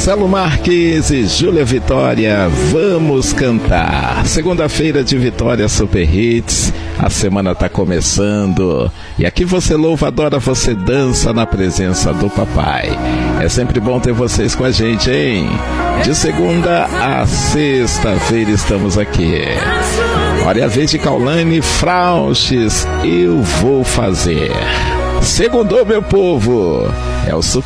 Marcelo Marques e Júlia Vitória, vamos cantar. Segunda-feira de Vitória Super Hits, a semana tá começando. E aqui você louva, adora, você dança na presença do papai. É sempre bom ter vocês com a gente, hein? De segunda a sexta-feira estamos aqui. Olha a vez de Caulane Frauches, eu vou fazer. Segundou, meu povo, é o Super